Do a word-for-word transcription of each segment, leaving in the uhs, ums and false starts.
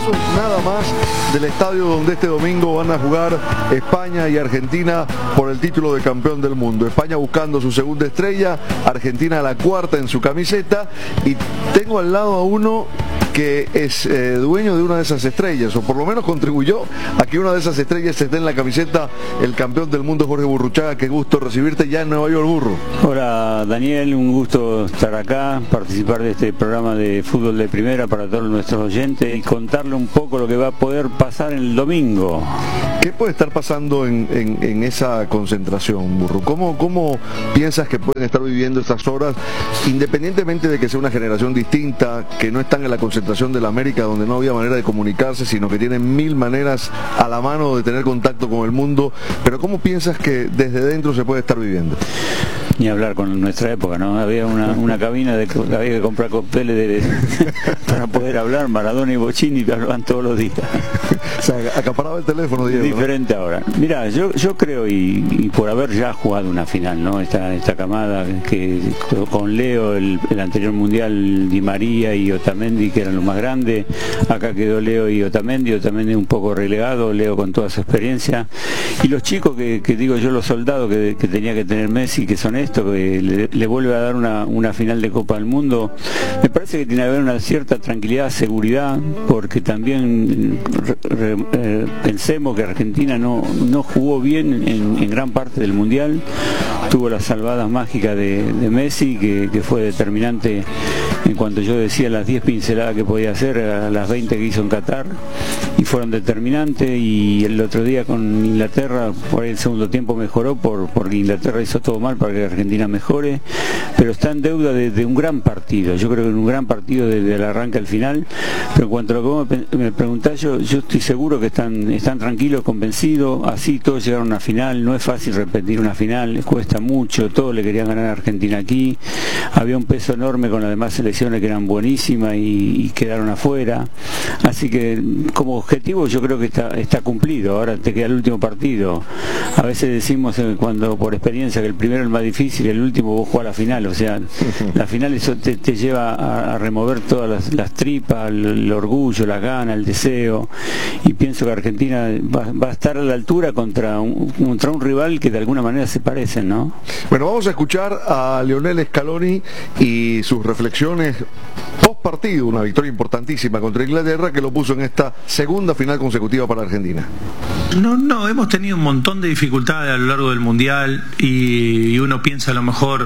pasos nada más del estadio donde este domingo van a jugar España y Argentina por el título de campeón del mundo. España buscando su segunda estrella, Argentina la cuarta en su camiseta, y tengo al lado a uno que es eh, dueño de una de esas estrellas, o por lo menos contribuyó a que una de esas estrellas esté en la camiseta, el campeón del mundo Jorge Burruchaga. Qué gusto recibirte ya en Nueva York, Burro. Hola Daniel, un gusto estar acá, participar de este programa de fútbol de primera para todos nuestros oyentes y contarle un poco lo que va a poder pasar el domingo. ¿Qué puede estar pasando en, en, en esa concentración, Burro? ¿Cómo, ¿Cómo piensas que pueden estar viviendo estas horas, independientemente de que sea una generación distinta, que no están en la concentración de la América, donde no había manera de comunicarse, sino que tienen mil maneras a la mano de tener contacto con el mundo? Pero ¿cómo piensas que desde dentro se puede estar viviendo? Ni hablar con nuestra época, ¿no? Había una, una cabina de había que comprar cócteles de, de, para poder hablar. Maradona y Bocini hablaban todos los días. O sea, acaparaba el teléfono, Diego, diferente, ¿no? Ahora. Mira, yo yo creo, y, y por haber ya jugado una final, ¿no? Esta, esta camada que con Leo, el, el anterior mundial, Di María y Otamendi, que eran los más grandes. Acá quedó Leo y Otamendi, Otamendi un poco relegado, Leo con toda su experiencia. Y los chicos que, que digo yo, los soldados que, que tenía que tener Messi, que son esto, que le, le vuelve a dar una, una final de Copa del Mundo, me parece que tiene que haber una cierta tranquilidad, seguridad, porque también re, re, eh, pensemos que Argentina no, no jugó bien en, en gran parte del Mundial, tuvo las salvadas mágicas de, de Messi, que, que fue determinante en cuanto yo decía las diez pinceladas que podía hacer, a las veinte que hizo en Qatar, y fueron determinantes. Y el otro día con Inglaterra, por ahí el segundo tiempo mejoró, por porque Inglaterra hizo todo mal para que Argentina mejore, pero está en deuda de, de un gran partido. Yo creo que en un gran partido desde el arranque al final. Pero en cuanto a lo que me, me preguntás, yo, yo estoy seguro que están, están tranquilos, convencidos. Así todos llegaron a una final, no es fácil repetir una final, les cuesta mucho, todos le querían ganar a Argentina aquí, había un peso enorme con las demás selecciones que eran buenísimas y, y quedaron afuera. Así que como objetivo yo creo que está, está cumplido. Ahora te queda el último partido. A veces decimos eh, cuando por experiencia que el primero es el más difícil, el último vos jugás la final. O sea, la final eso te, te lleva a, a remover todas las, las tripas, el, el orgullo, las ganas, el deseo. Y pienso que Argentina va, va a estar a la altura contra un, contra un rival que de alguna manera se parecen, ¿no? Bueno, vamos a escuchar a Lionel Scaloni y sus reflexiones post partido, una victoria importantísima contra Inglaterra que lo puso en esta segunda final consecutiva para Argentina. No, no, hemos tenido un montón de dificultades a lo largo del Mundial y, y uno piensa a lo mejor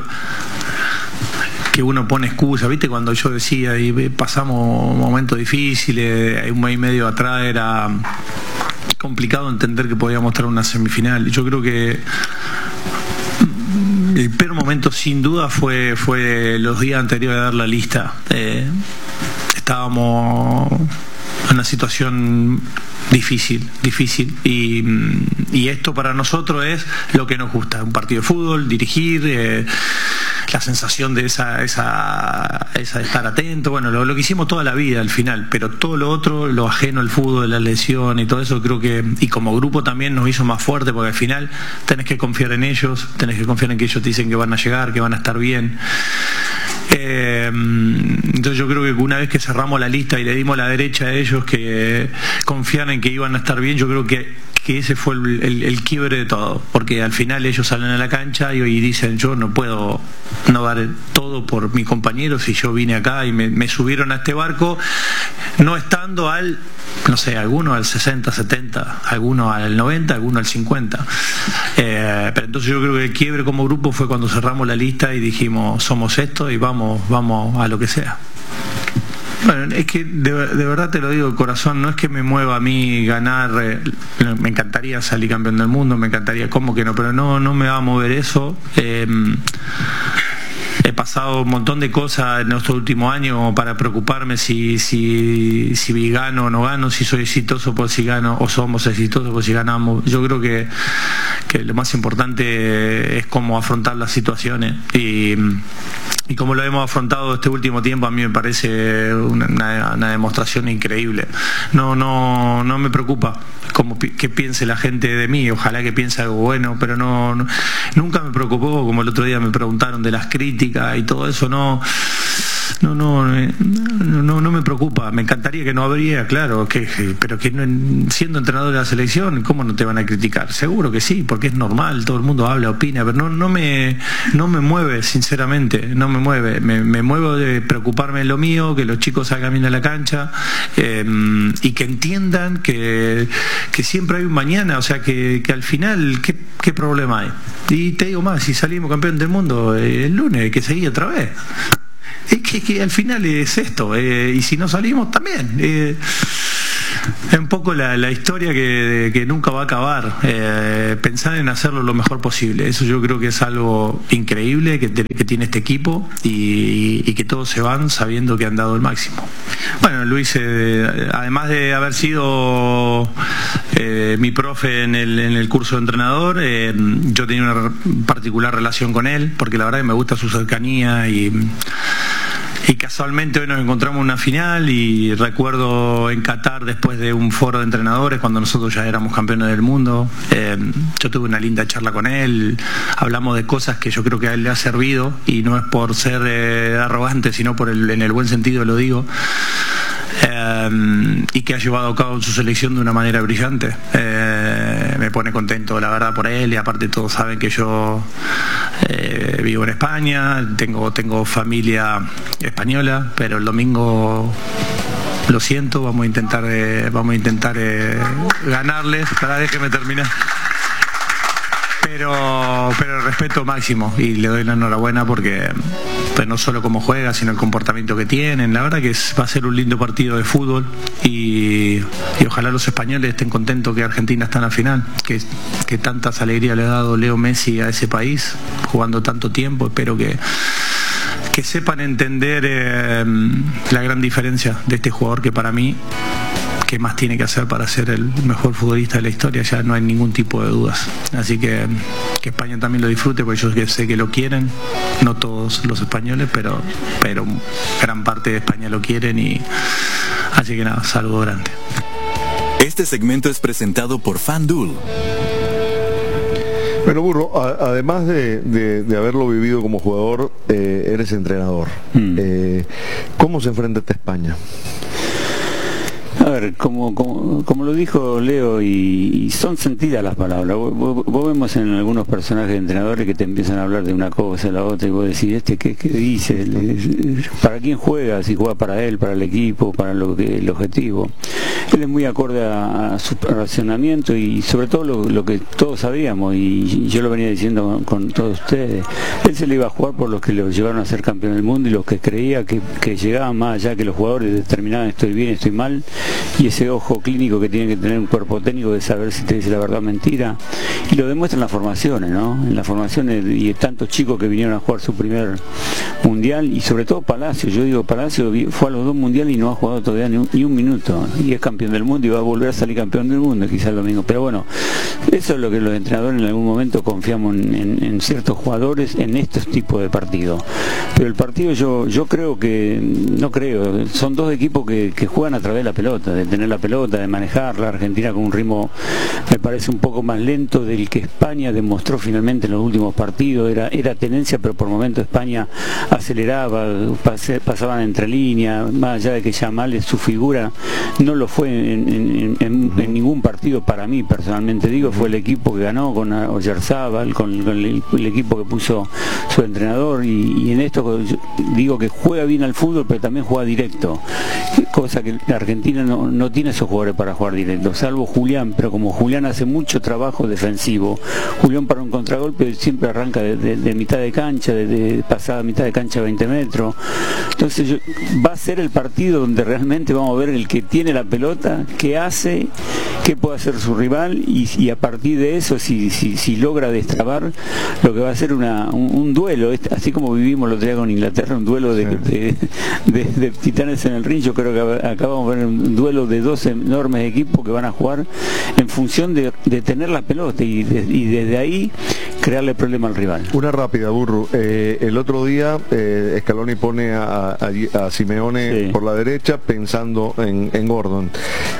que uno pone excusa, ¿viste? Cuando yo decía y pasamos momentos difíciles, un mes y medio atrás era complicado entender que podíamos estar en una semifinal. Yo creo que el peor momento sin duda fue fue los días anteriores a dar la lista. Eh, estábamos en una situación difícil, difícil y, y esto para nosotros es lo que nos gusta, un partido de fútbol, dirigir, eh, la sensación de esa, esa, esa de estar atento, bueno, lo, lo que hicimos toda la vida al final, pero todo lo otro, lo ajeno al fútbol, la lesión y todo eso, creo que, y como grupo también nos hizo más fuerte, porque al final tenés que confiar en ellos, tenés que confiar en que ellos te dicen que van a llegar, que van a estar bien. Eh, entonces yo creo que una vez que cerramos la lista y le dimos la derecha a ellos que confiaran en que iban a estar bien, yo creo que, que ese fue el, el, el quiebre de todo, porque al final ellos salen a la cancha y, y dicen yo no puedo no dar todo por mis compañeros si yo vine acá y me, me subieron a este barco no estando al, no sé, algunos al sesenta, setenta, algunos al noventa, algunos al cincuenta. Eh, pero entonces yo creo que el quiebre como grupo fue cuando cerramos la lista y dijimos somos esto y vamos, vamos a lo que sea. Bueno, es que de, de verdad te lo digo de corazón, no es que me mueva a mí ganar, eh, me encantaría salir campeón del mundo, me encantaría, ¿cómo que no? Pero no, no me va a mover eso. Eh, he pasado un montón de cosas en estos últimos años para preocuparme si, si, si gano o no gano, si soy exitoso por si gano o somos exitosos por si ganamos. Yo creo que, que lo más importante es cómo afrontar las situaciones y, y como lo hemos afrontado este último tiempo, a mí me parece una, una, una demostración increíble. No, no, no me preocupa como que piense la gente de mí, ojalá que piense algo bueno, pero no, no nunca me preocupó, como el otro día me preguntaron de las críticas y todo eso, no no, no, no, no me preocupa. Me encantaría que no habría, claro, que, pero que no, siendo entrenador de la selección, ¿cómo no te van a criticar? Seguro que sí, porque es normal, todo el mundo habla, opina, pero no, no me, no me mueve, sinceramente, no me mueve. Me, me muevo de preocuparme de lo mío, que los chicos salgan bien a la cancha eh, y que entiendan que, que siempre hay un mañana, o sea, que, que al final, ¿qué, qué problema hay? Y te digo más, si salimos campeón del mundo eh, el lunes, hay que seguir otra vez. Es que, que al final es esto, eh, y si no salimos también. Eh, es un poco la, la historia que, que nunca va a acabar. Eh, pensar en hacerlo lo mejor posible. Eso yo creo que es algo increíble que, que tiene este equipo y, y que todos se van sabiendo que han dado el máximo. Bueno, Luis, eh, además de haber sido eh, mi profe en el, en el curso de entrenador, eh, yo tenía una particular relación con él, porque la verdad que me gusta su cercanía y... Y casualmente hoy nos encontramos en una final y recuerdo en Qatar después de un foro de entrenadores cuando nosotros ya éramos campeones del mundo, eh, yo tuve una linda charla con él, hablamos de cosas que yo creo que a él le ha servido y no es por ser eh, arrogante sino por el, en el buen sentido lo digo, eh, y que ha llevado a cabo en su selección de una manera brillante. Eh, me pone contento la verdad por él y aparte todos saben que yo eh, vivo en España, tengo, tengo familia española, pero el domingo lo siento, vamos a intentar eh, vamos a intentar eh, ganarles, para déjeme terminar. Pero, pero el respeto máximo y le doy la enhorabuena porque pues no solo cómo juega, sino el comportamiento que tienen. La verdad que es, va a ser un lindo partido de fútbol y, y ojalá los españoles estén contentos que Argentina está en la final, que, que tantas alegrías le ha dado Leo Messi a ese país, jugando tanto tiempo. Espero que que sepan entender eh, la gran diferencia de este jugador que para mí, ¿qué más tiene que hacer para ser el mejor futbolista de la historia? Ya no hay ningún tipo de dudas. Así que que España también lo disfrute, porque yo sé que lo quieren, no todos los españoles, pero, pero gran parte de España lo quieren y así que nada, saludo grande. Este segmento es presentado por FanDuel. Bueno, Burro, a, además de, de, de haberlo vivido como jugador, eh, eres entrenador. Mm. Eh, ¿Cómo se enfrenta esta España? A ver, como, como, como lo dijo Leo, y, y son sentidas las palabras. Vos, vos, vos vemos en algunos personajes de entrenadores que te empiezan a hablar de una cosa, la otra, y vos decís, ¿este qué, qué dice? ¿Para quién juega? Si juega para él, para el equipo, para lo que el objetivo. Él es muy acorde a, a su racionamiento y sobre todo lo, lo que todos sabíamos, y yo lo venía diciendo con, con todos ustedes. Él se le iba a jugar por los que lo llevaron a ser campeón del mundo y los que creía que, que llegaban más allá, que los jugadores determinaban estoy bien, estoy mal, y ese ojo clínico que tiene que tener un cuerpo técnico de saber si te dice la verdad o mentira, y lo demuestra en las formaciones, ¿no? En las formaciones, y tantos chicos que vinieron a jugar su primer mundial, y sobre todo Palacio. Yo digo, Palacio fue a los dos mundiales y no ha jugado todavía ni un, ni un minuto, y es campeón del mundo y va a volver a salir campeón del mundo quizás lo mismo, pero bueno, eso es lo que los entrenadores en algún momento confiamos en, en, en ciertos jugadores en estos tipos de partidos. Pero el partido yo yo creo que, no creo, son dos equipos que, que juegan a través de la pelota, de tener la pelota, de manejarla. Argentina con un ritmo me parece un poco más lento del que España demostró finalmente en los últimos partidos. Era, era tenencia, pero por momentos España aceleraba, pase, pasaban entre líneas, más allá de que Yamal, su figura, no lo fue en, en, en, en ningún partido para mí, personalmente digo, fue el equipo que ganó con Oyarzábal, con, con el, el equipo que puso su entrenador, y, y en esto yo digo que juega bien al fútbol, pero también juega directo, cosa que la Argentina no, no tiene esos jugadores para jugar directo, salvo Julián, pero como Julián hace mucho trabajo defensivo, Julián para un contragolpe siempre arranca de, de, de mitad de cancha, de, de pasada mitad de cancha veinte metros, entonces yo, va a ser el partido donde realmente vamos a ver el que tiene la pelota, qué hace, qué puede hacer su rival, y, y a partir de eso, si, si, si logra destrabar, lo que va a ser una, un, un duelo, así como vivimos el otro día con Inglaterra, un duelo de, sí. de, de, de titanes en el ring. Yo creo que acá vamos a ver un duelo de dos enormes equipos que van a jugar en función de, de tener la pelota y, de, y desde ahí crearle problema al rival. Una rápida, Burro. Eh, el otro día eh, Scaloni pone a, a, a Simeone sí. por la derecha pensando en, en Gordon.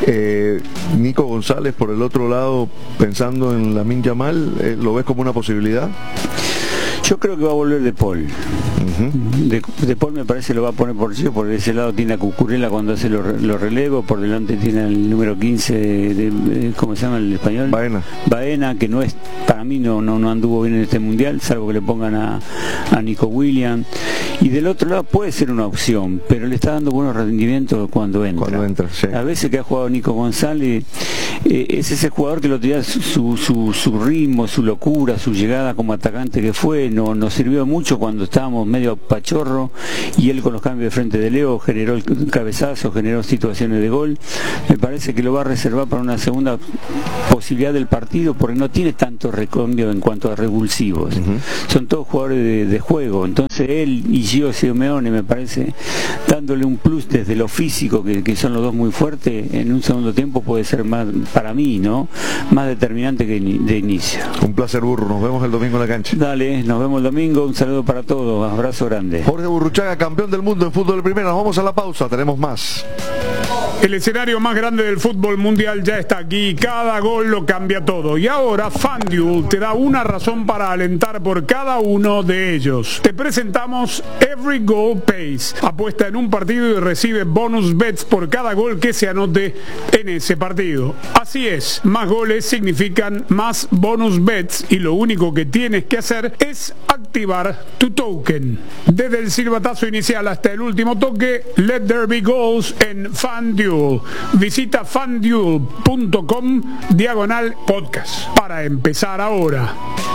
Eh, Nico González por el otro lado pensando en Lamine Yamal, eh, ¿lo ves como una posibilidad? Yo creo que va a volver De Paul. Uh-huh. Uh-huh. de, de Paul me parece lo va a poner por sí, por ese lado tiene a Cucurella cuando hace los lo relevos, por delante tiene el número quince de, de ¿cómo se llama el español? Baena. Baena, que no es, para mí no, no, no anduvo bien en este mundial, salvo que le pongan a, a Nico Williams. Y del otro lado puede ser una opción, pero le está dando buenos rendimientos cuando entra. Cuando entra, sí. A veces que ha jugado Nico González, eh, es ese jugador que lo tenía su, su, su ritmo, su locura, su llegada como atacante que fue, no, nos sirvió mucho cuando estábamos medio pachorro, y él con los cambios de frente de Leo generó el cabezazo, generó situaciones de gol. Me parece que lo va a reservar para una segunda posibilidad del partido, porque no tiene tanto recambio en cuanto a revulsivos. Uh-huh. Son todos jugadores de, de juego, entonces él y Gio Simeone me parece dándole un plus desde lo físico, que, que son los dos muy fuertes, en un segundo tiempo puede ser más, para mí, ¿no? Más determinante que de inicio. Un placer, Burro, nos vemos el domingo en la cancha. Dale, nos vemos el domingo, un saludo para todos, abrazo grande. Jorge Burruchaga, campeón del mundo en fútbol de primera, nos vamos a la pausa, tenemos más. El escenario más grande del fútbol mundial ya está aquí, cada gol lo cambia todo. Y ahora FanDuel te da una razón para alentar por cada uno de ellos. Te presentamos Every Goal Pays. Apuesta en un partido y recibe bonus bets por cada gol que se anote en ese partido. Así es, más goles significan más bonus bets y lo único que tienes que hacer es activar tu token. Desde el silbatazo inicial hasta el último toque, let there be goals en FanDuel. Visita fanduel punto com diagonal podcast para empezar ahora.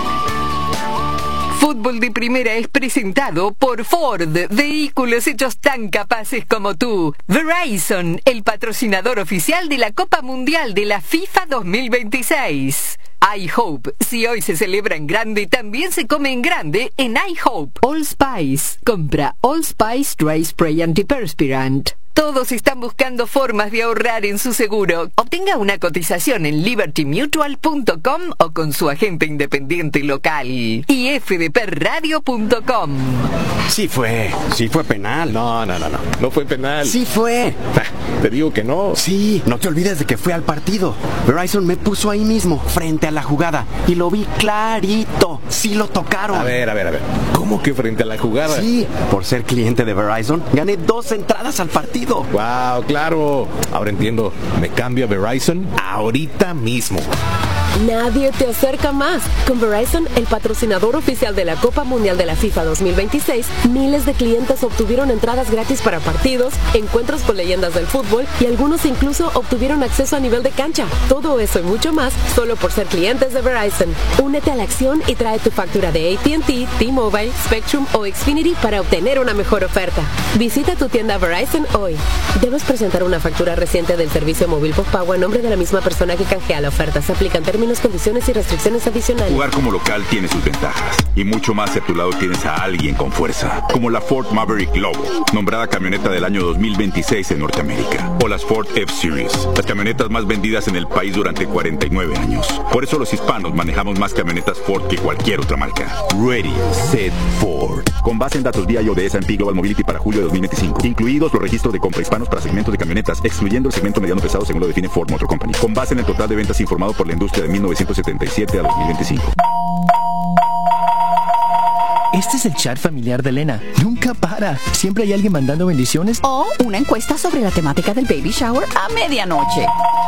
Fútbol de Primera es presentado por Ford, vehículos hechos tan capaces como tú. Verizon, el patrocinador oficial de la Copa Mundial de la FIFA dos mil veintiséis. iHope, si hoy se celebra en grande, también se come en grande en iHope. Allspice, compra Allspice Dry Spray Antiperspirant. Todos están buscando formas de ahorrar en su seguro. Obtenga una cotización en liberty mutual punto com o con su agente independiente local. Y f d p radio punto com. Sí fue, sí fue penal. No, no, no, no, no fue penal. Sí fue. Te digo que no. Sí, no te olvides de que fue al partido. Verizon me puso ahí mismo, frente a la jugada, y lo vi clarito. Sí lo tocaron. A ver, a ver, a ver. ¿Cómo que frente a la jugada? Sí, por ser cliente de Verizon, gané dos entradas al partido. Wow, claro. Ahora entiendo. Me cambio a Verizon ahorita mismo. Nadie te acerca más. Con Verizon, el patrocinador oficial de la Copa Mundial de la FIFA dos mil veintiséis, miles de clientes obtuvieron entradas gratis para partidos, encuentros con leyendas del fútbol y algunos incluso obtuvieron acceso a nivel de cancha. Todo eso y mucho más solo por ser clientes de Verizon. Únete a la acción y trae tu factura de A T and T, T-Mobile, Spectrum o Xfinity para obtener una mejor oferta. Visita tu tienda Verizon hoy. Debes presentar una factura reciente del servicio móvil postpago a nombre de la misma persona que canjea la oferta. Se aplican términos, condiciones y restricciones adicionales. Jugar como local tiene sus ventajas y mucho más si a tu lado tienes a alguien con fuerza, como la Ford Maverick Lobo, nombrada camioneta del año dos mil veintiséis en Norteamérica, o las Ford F-Series, las camionetas más vendidas en el país durante cuarenta y nueve años. Por eso los hispanos manejamos más camionetas Ford que cualquier otra marca. Ready, Set, Ford. Con base en datos D I O de S and P Global Mobility para julio de dos mil veinticinco, incluidos los registros de compra hispanos para segmentos de camionetas, excluyendo el segmento mediano pesado según lo define Ford Motor Company, con base en el total de ventas informado por la industria de mil novecientos setenta y siete a dos mil veinticinco. Este es el chat familiar de Elena. Nunca para. Siempre hay alguien mandando bendiciones. O una encuesta sobre la temática del baby shower a medianoche.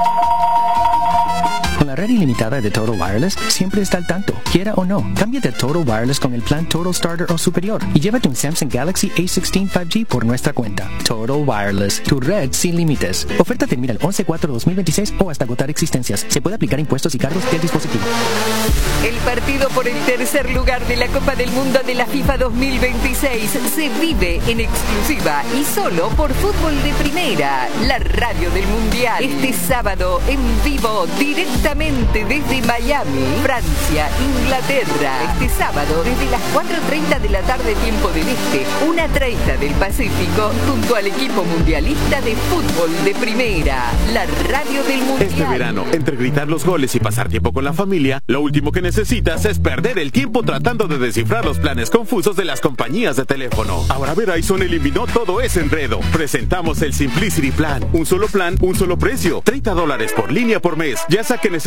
Con la red ilimitada de Total Wireless, siempre está al tanto, quiera o no. Cámbiate a Total Wireless con el plan Total Starter o superior y llévate un Samsung Galaxy A dieciséis cinco G por nuestra cuenta. Total Wireless, tu red sin límites. Oferta termina el once cuatro de dos mil veintiséis o hasta agotar existencias. Se puede aplicar impuestos y cargos del dispositivo. El partido por el tercer lugar de la Copa del Mundo de la FIFA dos mil veintiséis se vive en exclusiva y solo por Fútbol de Primera, la radio del Mundial. Este sábado en vivo, directamente desde Miami, Francia, Inglaterra. Este sábado desde las cuatro y treinta de la tarde tiempo del Este, una treinta del Pacífico, junto al equipo mundialista de Fútbol de Primera, la radio del Mundial. Este verano, entre gritar los goles y pasar tiempo con la familia, lo último que necesitas es perder el tiempo tratando de descifrar los planes confusos de las compañías de teléfono. Ahora Verizon eliminó todo ese enredo. Presentamos el Simplicity Plan. Un solo plan, un solo precio. treinta dólares por línea por mes. Ya sea que necesites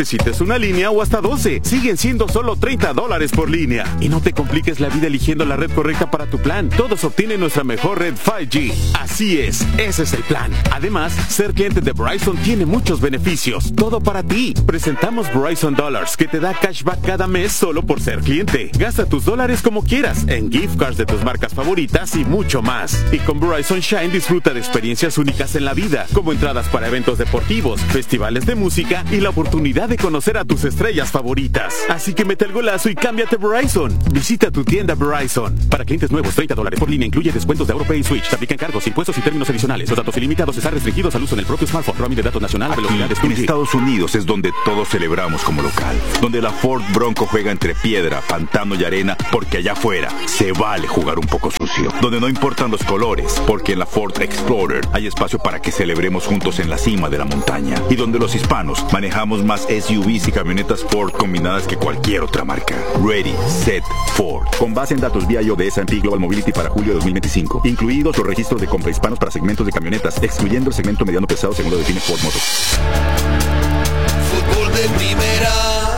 necesites una línea o hasta doce. Siguen siendo solo treinta dólares por línea. Y no te compliques la vida eligiendo la red correcta para tu plan. Todos obtienen nuestra mejor red cinco G. Así es, ese es el plan. Además, ser cliente de Verizon tiene muchos beneficios. Todo para ti. Presentamos Verizon Dollars, que te da cashback cada mes solo por ser cliente. Gasta tus dólares como quieras, en gift cards de tus marcas favoritas y mucho más. Y con Verizon Shine disfruta de experiencias únicas en la vida, como entradas para eventos deportivos, festivales de música y la oportunidad de conocer a tus estrellas favoritas. Así que mete el golazo y cámbiate Verizon. Visita tu tienda Verizon. Para clientes nuevos, treinta dólares por línea, incluye descuentos de AuroPay y Switch. Se aplican cargos, impuestos y términos adicionales. Los datos ilimitados están restringidos al uso en el propio smartphone. Roaming de datos nacional a velocidades en Estados Unidos es donde todos celebramos como local, donde la Ford Bronco juega entre piedra, pantano y arena, porque allá afuera se vale jugar un poco sucio, donde no importan los colores, porque en la Ford Explorer hay espacio para que celebremos juntos en la cima de la montaña, y donde los hispanos manejamos más S U Vs y camionetas Ford combinadas que cualquier otra marca. Ready, Set, Ford. Con base en datos vía I O de S and P Global Mobility para julio de dos mil veinticinco, incluidos los registros de compra hispanos para segmentos de camionetas, excluyendo el segmento mediano pesado según lo define Ford Motors. Fútbol de primera.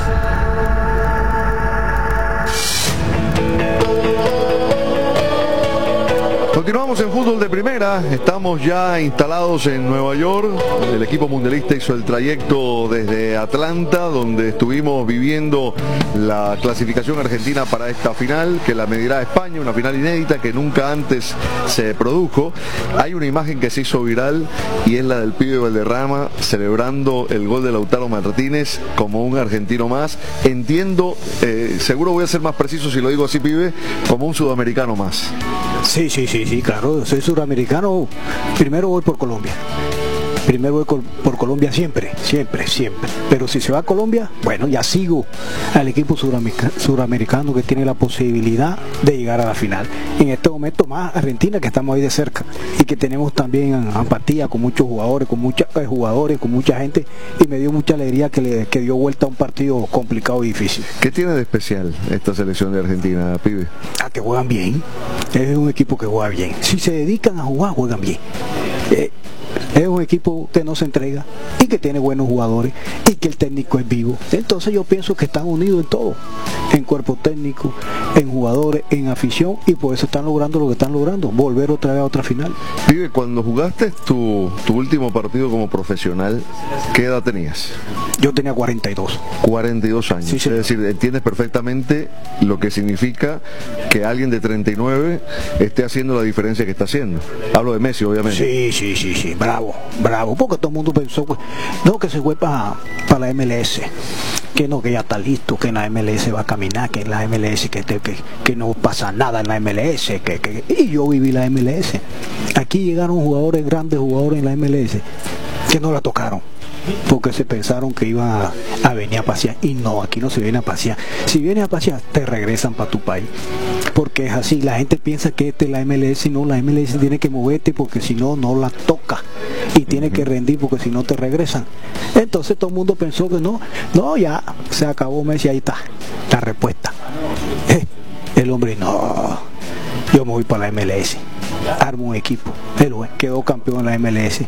Continuamos en fútbol de primera, estamos ya instalados en Nueva York. El equipo mundialista hizo el trayecto desde Atlanta, donde estuvimos viviendo la clasificación argentina para esta final, que la medirá España, una final inédita que nunca antes se produjo. Hay una imagen que se hizo viral y es la del pibe Valderrama celebrando el gol de Lautaro Martínez como un argentino más. Entiendo, eh, seguro voy a ser más preciso si lo digo así, pibe, como un sudamericano más. Sí, sí, sí, sí, claro, soy sudamericano, primero voy por Colombia. Primero voy por, por Colombia siempre, siempre, siempre. Pero si se va a Colombia, bueno, ya sigo al equipo suramerica, suramericano que tiene la posibilidad de llegar a la final. En este momento más Argentina, que estamos ahí de cerca y que tenemos también empatía con muchos jugadores, con muchos eh, jugadores, con mucha gente, y me dio mucha alegría que, le, que dio vuelta a un partido complicado y difícil. ¿Qué tiene de especial esta selección de Argentina, pibe? Ah, que juegan bien. Es un equipo que juega bien. Si se dedican a jugar, juegan bien. Eh, Es un equipo que no se entrega y que tiene buenos jugadores y que el técnico es vivo. Entonces yo pienso que están unidos en todo, en cuerpo técnico, en jugadores, en afición, y por eso están logrando lo que están logrando, volver otra vez a otra final. Pibe, cuando jugaste tu, tu último partido como profesional, ¿qué edad tenías? Yo tenía cuarenta y dos. cuarenta y dos años. Sí, sí. Es decir, entiendes perfectamente lo que significa que alguien de treinta y nueve esté haciendo la diferencia que está haciendo. Hablo de Messi, obviamente. Sí, sí, sí, sí. Bravo, bravo, porque todo el mundo pensó, pues, no, que se fue para pa la M L S, que no, que ya está listo, que en la M L S va a caminar, que en la M L S que, que, que no pasa nada en la M L S, que, que, y yo viví la M L S. Aquí llegaron jugadores, grandes jugadores en la M L S, que no la tocaron, porque se pensaron que iban a, a venir a pasear, y no, aquí no se viene a pasear. Si vienes a pasear, te regresan para tu país, porque es así. La gente piensa que esta es la M L S, y no, la M L S tiene que moverte, porque si no, no la toca, y tiene que rendir, porque si no te regresan. Entonces todo el mundo pensó que no, no, ya se acabó Messi, ahí está la respuesta. Eh, el hombre, no, yo me voy para la M L S, armo un equipo, pero quedó campeón en la M L S,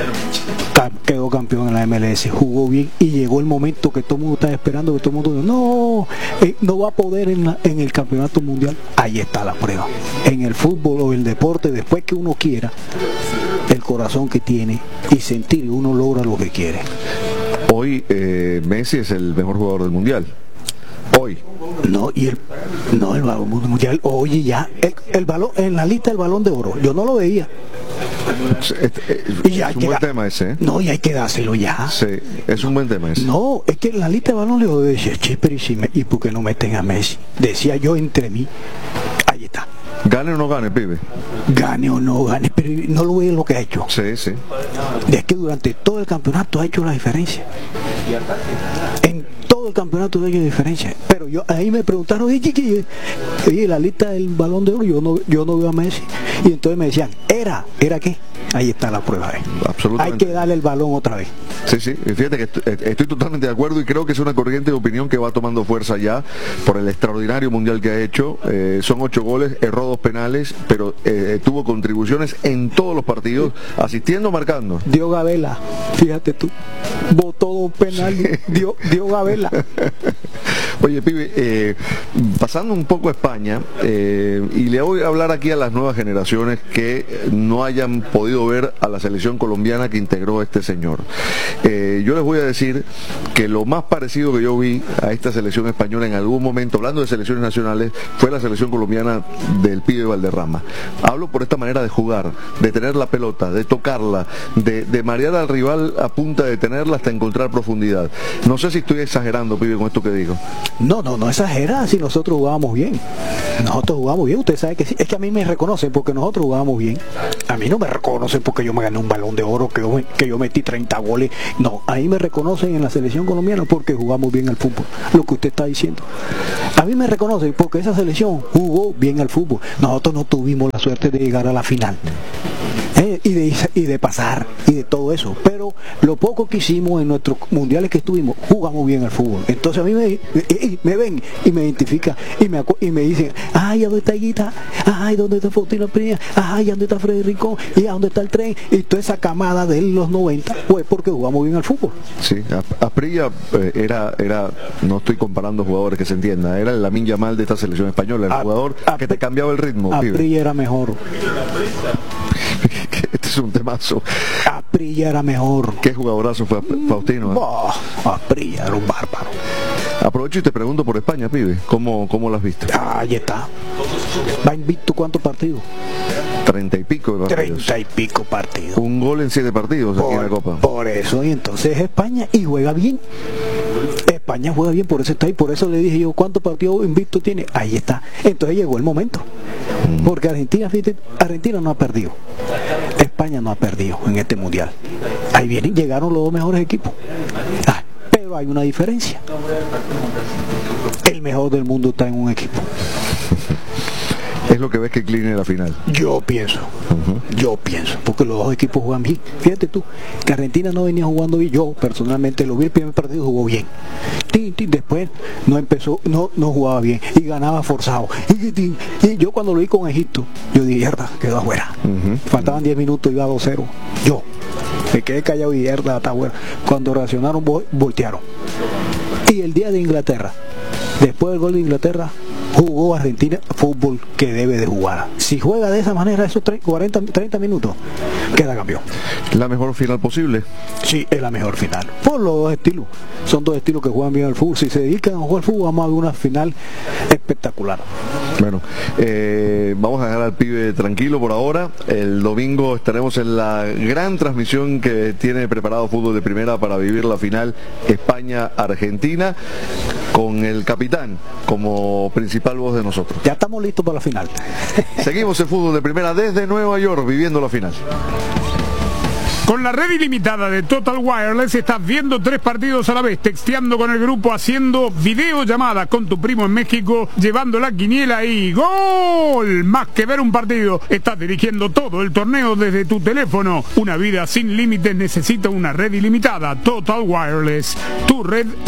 quedó campeón en la M L S, jugó bien, y llegó el momento que todo el mundo estaba esperando, que todo el mundo dijo, no, eh, no va a poder en, la, en el campeonato mundial. Ahí está la prueba, en el fútbol o el deporte, después que uno quiera, el corazón que tiene y sentir, uno logra lo que quiere. Hoy eh, Messi es el mejor jugador del mundial. Hoy. No, y el no el balón mundial, oye, ya el, el balón en la lista del Balón de Oro, yo no lo veía. Es, es un buen tema ese, ¿eh? No, y hay que dárselo ya. Sí, es un buen tema ese. No, es que en la lista de Balón le decía, che, pero ¿y, si me, ¿y por qué no meten a Messi? Decía yo entre mí. Ahí está. Gane o no gane, pibe. Gane o no gane, pero no lo ve lo que ha hecho. Sí, sí. Es que durante todo el campeonato ha hecho la diferencia. En todo el campeonato ha hecho diferencia. Pero yo ahí me preguntaron, oye, oye, la lista del Balón de Oro, yo no, yo no veo a Messi. Y entonces me decían, ¿era? ¿Era qué? ahí está la prueba. ¿eh? Absolutamente. Hay que darle el balón otra vez. Sí, sí, fíjate que estoy, estoy totalmente de acuerdo y creo que es una corriente de opinión que va tomando fuerza ya por el extraordinario mundial que ha hecho. Eh, son ocho goles, erró dos penales, pero eh, tuvo contribuciones en todos los partidos, asistiendo, marcando. Dio Gabela, fíjate tú, botó dos penales, sí. dio, dio Gabela. Oye, pibe, eh, pasando un poco a España, eh, y le voy a hablar aquí a las nuevas generaciones que no hayan podido ver a la selección colombiana que integró este señor. Eh, yo les voy a decir que lo más parecido que yo vi a esta selección española en algún momento, hablando de selecciones nacionales, fue la selección colombiana del pibe Valderrama. Hablo por esta manera de jugar, de tener la pelota, de tocarla, de, de marear al rival a punta de tenerla hasta encontrar profundidad. No sé si estoy exagerando, pibe, con esto que digo. No, no, no exagera, si nosotros jugábamos bien. Nosotros jugamos bien, usted sabe que sí. Es que a mí me reconocen porque nosotros jugábamos bien. A mí no me reconocen porque yo me gané un balón de oro, que yo, que yo metí treinta goles. No, ahí me reconocen en la selección colombiana porque jugamos bien al fútbol. Lo que usted está diciendo. A mí me reconocen porque esa selección jugó bien al fútbol. Nosotros no tuvimos la suerte de llegar a la final. Eh, y, de, y de pasar y de todo eso, pero lo poco que hicimos en nuestros mundiales que estuvimos, jugamos bien al fútbol. Entonces a mí me, me, me ven y me identifican y me, y me dicen, ay, ¿dónde está Higuita? Ay, ¿dónde está Faustino Asprilla? Ay, ¿dónde está Freddy Rincón? ¿Y a dónde está el tren? Y toda esa camada de los noventa, pues porque jugamos bien al fútbol. Sí, Asprilla eh, era, era, no estoy comparando jugadores, que se entienda, era el Lamine Yamal de esta selección española, el a, jugador a, que te cambiaba el ritmo. Asprilla era mejor. Este es un temazo. Asprilla era mejor. ¿Qué jugadorazo fue Faustino? ¿eh? Oh, Asprilla era un bárbaro. Aprovecho y te pregunto por España, pibe. ¿Cómo, cómo lo has visto? Ah, ahí está. ¿Va invicto cuántos partidos? Treinta y pico de partidos. Treinta y pico partidos. Un gol en siete partidos por, aquí en la Copa. Por eso, y entonces España, y juega bien. España juega bien, por eso está ahí. Por eso le dije yo, ¿cuántos partidos invicto tiene? Ahí está. Entonces llegó el momento. Mm. Porque Argentina, fíjate, Argentina no ha perdido. España no ha perdido en este mundial. Ahí vienen, llegaron los dos mejores equipos. Ah, pero hay una diferencia. El mejor del mundo está en un equipo. Es lo que ves que incline la final. Yo pienso, uh-huh. yo pienso, porque los dos equipos juegan bien. Fíjate tú, que Argentina no venía jugando bien. Yo personalmente lo vi, el primer partido jugó bien. Tin, tin, después no empezó, no, no jugaba bien y ganaba forzado. Y, tin, y yo cuando lo vi con Egipto, yo dije, mierda, quedó afuera. Uh-huh. Faltaban diez minutos, iba a dos cero. Yo me quedé callado y mierda, está afuera. Cuando reaccionaron, voltearon. Y el día de Inglaterra, después del gol de Inglaterra, jugó Argentina fútbol que debe de jugar. Si juega de esa manera esos cuarenta, treinta minutos, queda campeón. ¿La mejor final posible? Sí, es la mejor final. Por los dos estilos. Son dos estilos que juegan bien al fútbol. Si se dedican a jugar al fútbol, vamos a ver una final espectacular. Bueno, eh, vamos a dejar al pibe tranquilo por ahora. El domingo estaremos en la gran transmisión que tiene preparado Fútbol de Primera para vivir la final España-Argentina, con el capitán como principal voz de nosotros. Ya estamos listos para la final. Seguimos en Fútbol de Primera desde Nueva York, viviendo la final. Con la red ilimitada de Total Wireless estás viendo tres partidos a la vez, texteando con el grupo, haciendo videollamadas con tu primo en México, llevando la quiniela y ¡gol! Más que ver un partido, estás dirigiendo todo el torneo desde tu teléfono. Una vida sin límites necesita una red ilimitada. Total Wireless, tu red